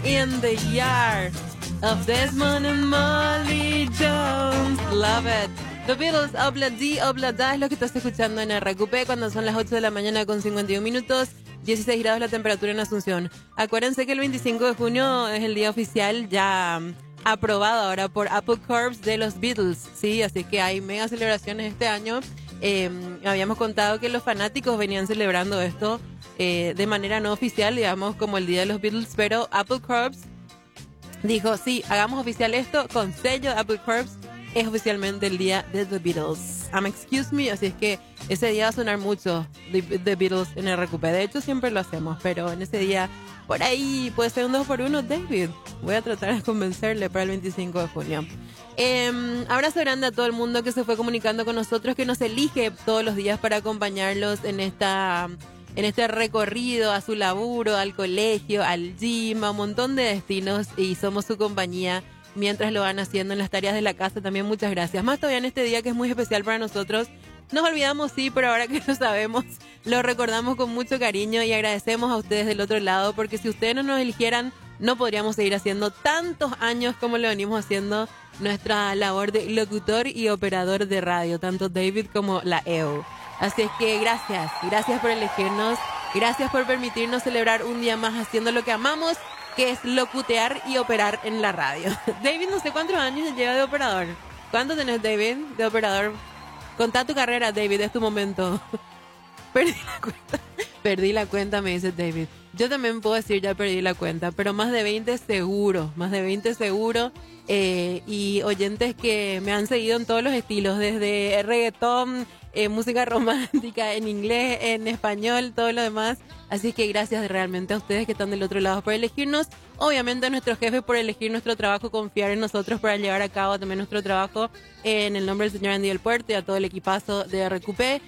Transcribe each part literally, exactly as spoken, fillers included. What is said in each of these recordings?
in the Yard of Desmond and Molly Jones. Love it. The Beatles, Obla D, Obla Da, es lo que estás escuchando en R Q P cuando son las ocho de la mañana con cincuenta y un minutos. dieciséis grados la temperatura en Asunción. Acuérdense que el veinticinco de junio es el día oficial ya um, aprobado ahora por Apple Corps de los Beatles, ¿sí? Así que hay mega celebraciones este año. Eh, habíamos contado que los fanáticos venían celebrando esto eh, de manera no oficial, digamos, como el día de los Beatles, pero Apple Corps dijo, sí, hagamos oficial esto con sello de Apple Corps. Es oficialmente el día de The Beatles. Um, excuse me, así es que ese día va a sonar mucho The, The Beatles en R Q P. De hecho, siempre lo hacemos, pero en ese día, por ahí puede ser un dos por uno, David. Voy a tratar de convencerle para el veinticinco de junio. Eh, abrazo grande a todo el mundo que se fue comunicando con nosotros, que nos elige todos los días para acompañarlos en esta... en este recorrido a su laburo, al colegio, al gym, a un montón de destinos, y somos su compañía mientras lo van haciendo en las tareas de la casa. También muchas gracias. Más todavía en este día que es muy especial para nosotros. Nos olvidamos, sí, pero ahora que lo sabemos, lo recordamos con mucho cariño y agradecemos a ustedes del otro lado, porque si ustedes no nos eligieran, no podríamos seguir haciendo tantos años como lo venimos haciendo nuestra labor de locutor y operador de radio, tanto David como la E O. Así es que gracias, gracias por elegirnos, gracias por permitirnos celebrar un día más haciendo lo que amamos, que es locutear y operar en la radio. David, no sé cuántos años lleva de operador. ¿Cuánto tenés, David, de operador? Contá tu carrera, David, es tu momento. Perdí la cuenta. Perdí la cuenta, me dice David. Yo también puedo decir ya perdí la cuenta, pero más de veinte seguro, más de veinte seguro. Eh, y oyentes que me han seguido en todos los estilos, desde reggaetón, eh, música romántica, en inglés, en español, todo lo demás. Así que gracias realmente a ustedes que están del otro lado por elegirnos. Obviamente a nuestros jefes por elegir nuestro trabajo, confiar en nosotros para llevar a cabo también nuestro trabajo, en el nombre del señor Andy del Puerto y a todo el equipazo de R Q P.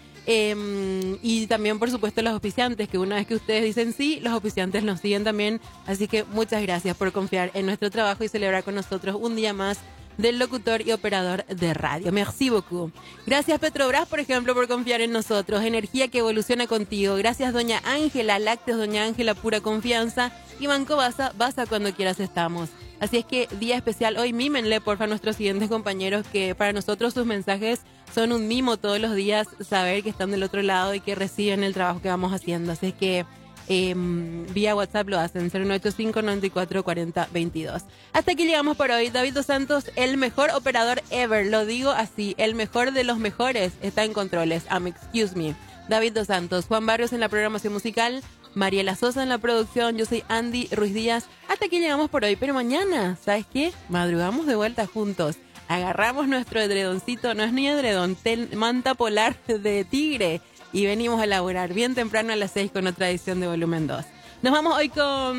Eh, y también por supuesto los auspiciantes, que una vez que ustedes dicen sí, los auspiciantes nos siguen también, así que muchas gracias por confiar en nuestro trabajo y celebrar con nosotros un día más del locutor y operador de radio. Merci beaucoup. Gracias Petrobras, por ejemplo, por confiar en nosotros. Energía que evoluciona contigo. Gracias Doña Ángela, Lácteos Doña Ángela, pura confianza. Y Banco Basa, Basa cuando quieras estamos. Así es que día especial hoy, mímenle porfa a nuestros siguientes compañeros, que para nosotros sus mensajes son un mimo todos los días, saber que están del otro lado y que reciben el trabajo que vamos haciendo. Así es que eh, vía WhatsApp lo hacen, cero nueve ocho cinco, nueve cuatro cuatro cero, veintidós. Hasta aquí llegamos por hoy. David Dos Santos, el mejor operador ever, lo digo así, el mejor de los mejores, está en controles. Um, excuse me. David Dos Santos, Juan Barrios en la programación musical, Mariela Sosa en la producción, yo soy Andy Ruiz Díaz. Hasta aquí llegamos por hoy, pero mañana, ¿sabes qué? Madrugamos de vuelta juntos. Agarramos nuestro edredoncito, no es ni edredón, tel, manta polar de tigre, y venimos a laburar bien temprano a las seis con otra edición de Volumen dos. Nos vamos hoy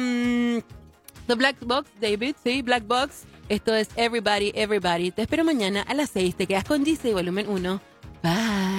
con The Black Box, David, sí, Black Box. Esto es Everybody, Everybody. Te espero mañana a las seis. Te quedas con G C Volumen uno. Bye.